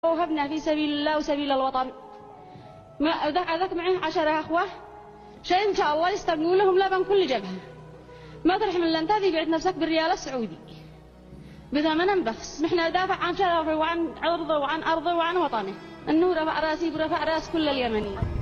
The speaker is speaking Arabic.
وهبنا في سبيل الله وسبيل الوطن. ما أذاك معه 10 أخوة شيء إن شاء الله يستقنون لهم لبن كل جبهة. ما ترحم إلا أنت تبيع نفسك بالريال السعودي بثمن بخس. نحن ندافع عن شرفه وعن عرضه وعن أرضه وعن وطنه. إنه رفع راسي برفع راس كل اليمنيين.